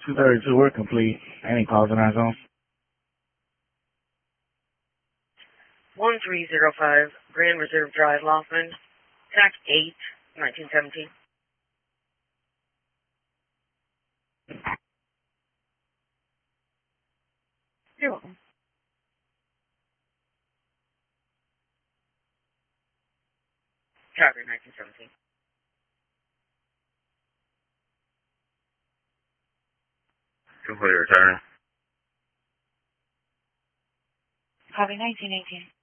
232, we're complete. Any calls in our zone? 1305 Grand Reserve Drive, Laughlin. TAC 8, 1917. You're welcome. Copy, 1917. Complete return. Copy 1918.